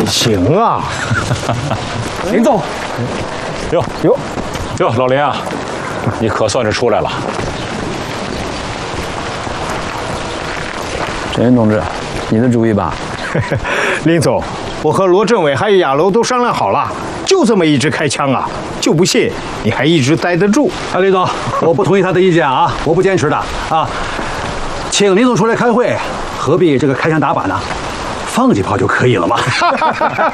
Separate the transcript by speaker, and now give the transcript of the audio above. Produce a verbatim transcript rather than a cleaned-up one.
Speaker 1: 行啊。
Speaker 2: 林总，
Speaker 3: 哟哟哟，老林啊，你可算是出来了。
Speaker 2: 陈云同志，你的主意吧。
Speaker 1: 林总，我和罗政委还有亚楼都商量好了，就这么一直开枪啊，就不信你还一直待得住。
Speaker 2: 啊，林总，我不同意他的意见啊，我不坚持的啊。请林总出来开会，何必这个开枪打靶呢？放几炮就可以了嘛。